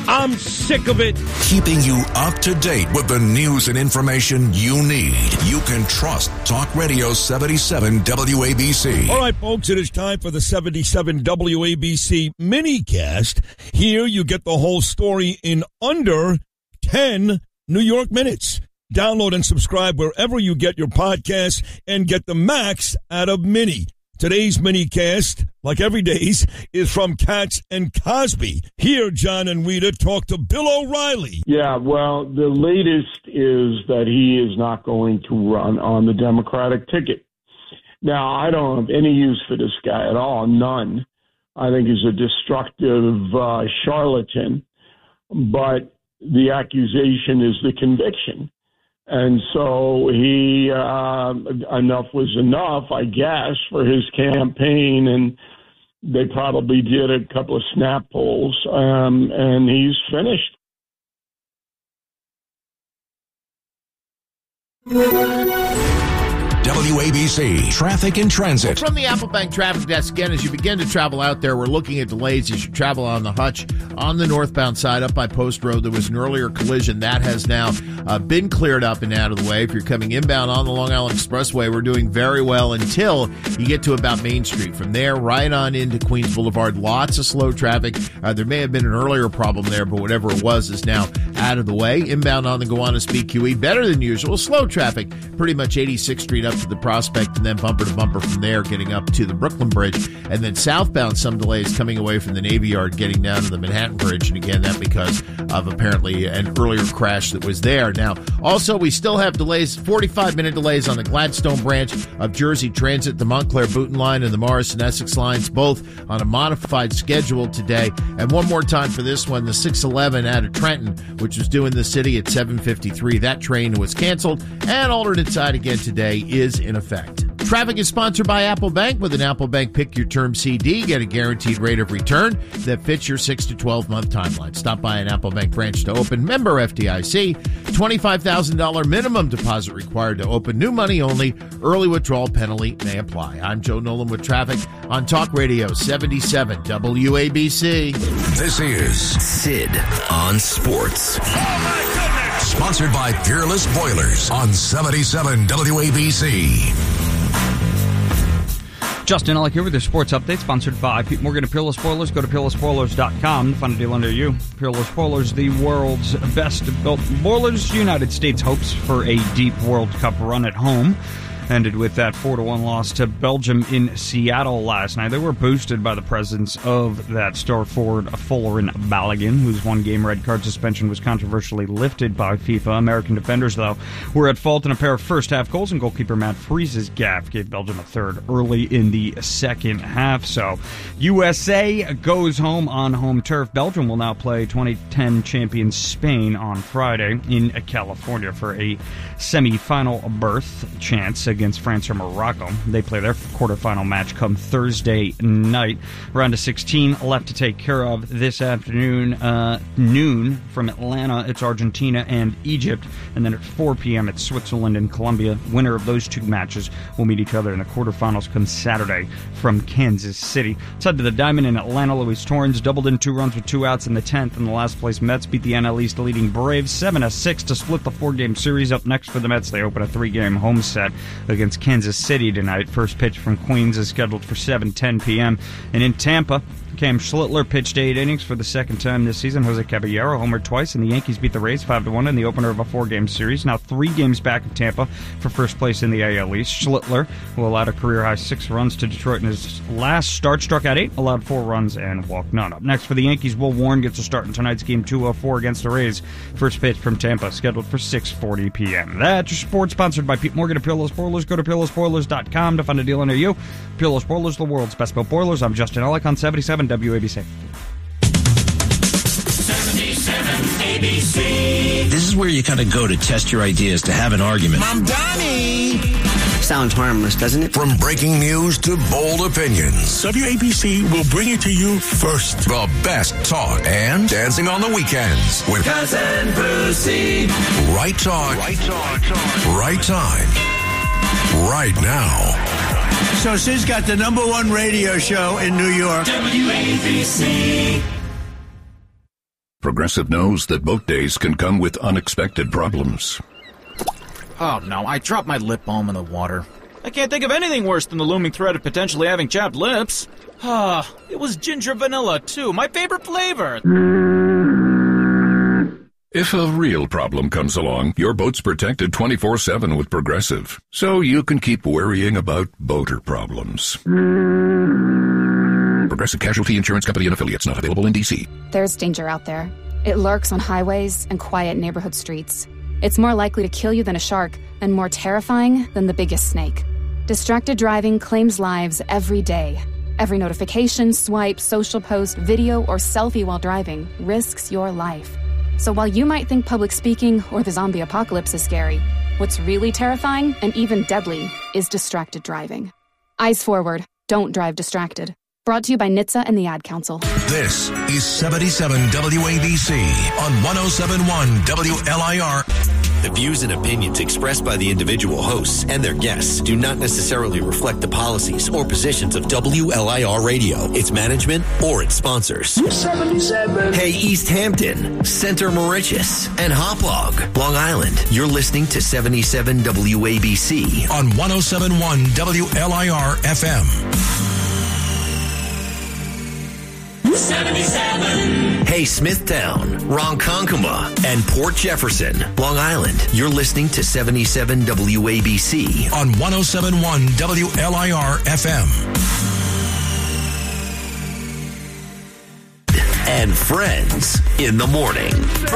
I'm sick of it. Keeping you up to date with the news and information you need. You can trust Talk Radio 77 WABC. All right, folks, it is time for the 77 WABC minicast. Here you get the whole story in under 10 New York minutes. Download and subscribe wherever you get your podcasts and get the max out of Mini. Today's minicast, like every day's, is from Katz and Cosby. Here, John and Rita talk to Bill O'Reilly. Yeah, well, the latest is that he is not going to run on the Democratic ticket. Now, I don't have any use for this guy at all, none. I think he's a destructive charlatan, but the accusation is the conviction. And so he, enough was enough, I guess, for his campaign, and they probably did a couple of snap polls, and he's finished. WABC Traffic and Transit. From the Apple Bank Traffic Desk, again, as you begin to travel out there, we're looking at delays. You should travel on the Hutch on the northbound side up by Post Road. There was an earlier collision. That has now been cleared up and out of the way. If you're coming inbound on the Long Island Expressway, we're doing very well until you get to about Main Street. From there, right on into Queens Boulevard, lots of slow traffic. There may have been an earlier problem there, but whatever it was is now out of the way. Inbound on the Gowanus BQE, better than usual. Slow traffic, pretty much 86th Street up to the Prospect, and then bumper to bumper from there, getting up to the Brooklyn Bridge. And then southbound, some delays coming away from the Navy Yard, getting down to the Manhattan Bridge. And again, that because of apparently an earlier crash that was there. Now, also, we still have delays, 45-minute delays on the Gladstone branch of Jersey Transit, the Montclair Booten line, and the Morrison Essex lines, both on a modified schedule today. And one more time for this one, the 611 out of Trenton, which was due in the city at 7:53. That train was canceled, and alternate side again today is in effect. Traffic is sponsored by Apple Bank. With an Apple Bank Pick Your Term CD, get a guaranteed rate of return that fits your 6 to 12-month timeline. Stop by an Apple Bank branch to open. Member FDIC. $25,000 minimum deposit required to open. New money only. Early withdrawal penalty may apply. I'm Joe Nolan with traffic on Talk Radio 77 WABC. This is Sid on Sports. Oh, my goodness! Sponsored by Peerless Boilers on 77 WABC. Justin Ellick here with your sports update, sponsored by Pete Morgan and Peerless Boilers. Go to peerlessboilers.com to find a deal under you. Peerless Boilers, the world's best built boilers. United States hopes for a deep World Cup run at home. Ended with that 4-1 loss to Belgium in Seattle last night. They were boosted by the presence of that star forward Folarin Balogun, whose one-game red card suspension was controversially lifted by FIFA. American defenders, though, were at fault in a pair of first-half goals, and goalkeeper Matt Fries's gaffe gave Belgium a third early in the second half. So USA goes home on home turf. Belgium will now play 2010 champion Spain on Friday in California for a semi-final berth chance against France or Morocco. They play their quarterfinal match come Thursday night. Round of 16 left to take care of this afternoon. Noon from Atlanta, it's Argentina and Egypt. And then at 4 p.m. it's Switzerland and Colombia. Winner of those two matches will meet each other in the quarterfinals come Saturday from Kansas City. Let's head to the Diamond in Atlanta. Luis Torrens doubled in 2 runs with 2 outs in the 10th. And the last place Mets beat the NL East leading Braves 7-6 to split the 4-game series. Up next for the Mets, they open a 3-game home set against Kansas City tonight. First pitch from Queens is scheduled for 7:10 p.m. And in Tampa, Cam Schlittler pitched 8 innings for the second time this season. Jose Caballero homered twice, and the Yankees beat the Rays 5-1 in the opener of a 4-game series. Now 3 games back of Tampa for first place in the AL East. Schlittler, who allowed a career-high 6 runs to Detroit in his last start, struck out 8, allowed 4 runs, and walked none. Up next for the Yankees, Will Warren gets a start in tonight's game 204 against the Rays. First pitch from Tampa scheduled for 6:40 p.m. That's your sports, sponsored by Pete Morgan of Peerless Boilers. Go to peerlessboilers.com to find a deal near you. Peerless Boilers, the world's best built boilers. I'm Justin Ellick on 77 WABC. 77 ABC. This is where you kind of go to test your ideas, to have an argument. I'm Donnie. Sounds harmless, doesn't it? From breaking news to bold opinions, WABC will bring it to you first. the best talk and dancing on the weekends with Cousin Brucey. right talk, right time, right now. So Sid's got the #1 radio show in New York. WABC. Progressive knows that boat days can come with unexpected problems. Oh no, I dropped my lip balm in the water. I can't think of anything worse than the looming threat of potentially having chapped lips. It was ginger vanilla, too, my favorite flavor. If a real problem comes along, your boat's protected 24/7 with Progressive, so you can keep worrying about boater problems. Progressive Casualty Insurance Company and Affiliates, not available in D.C. There's danger out there. It lurks on highways and quiet neighborhood streets. It's more likely to kill you than a shark, and more terrifying than the biggest snake. Distracted driving claims lives every day. Every notification, swipe, social post, video, or selfie while driving risks your life. So while you might think public speaking or the zombie apocalypse is scary, what's really terrifying and even deadly is distracted driving. Eyes forward. Don't drive distracted. Brought to you by NHTSA and the Ad Council. This is 77 WABC on 107.1 WLIR. The views and opinions expressed by the individual hosts and their guests do not necessarily reflect the policies or positions of WLIR Radio, its management, or its sponsors. 77. Hey, East Hampton, Center Mauritius, and Hauppauge, Long Island. You're listening to 77 WABC on 107.1 WLIR FM. 77. Hey, Smithtown, Ronkonkoma, and Port Jefferson, Long Island. You're listening to 77 WABC on 107.1 WLIR FM. And friends in the morning.